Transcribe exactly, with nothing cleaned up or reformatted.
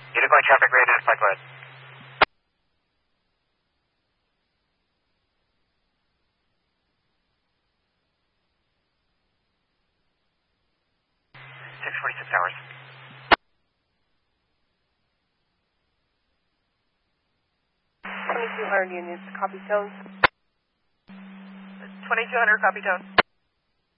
Unit going traffic, re-identify, go ahead. six forty-six hours. twenty-two hundred units, copy tone. twenty-two hundred, copy tone.